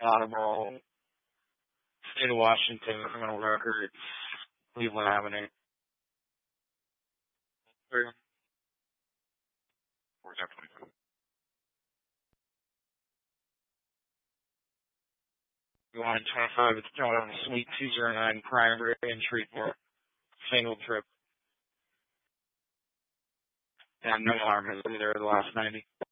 Audible, State of Washington, criminal records, Cleveland Avenue. Or definitely. You want 25, it's John Suite 209 Primary in Shreveport. Single trip. And no harm has been there the last 90.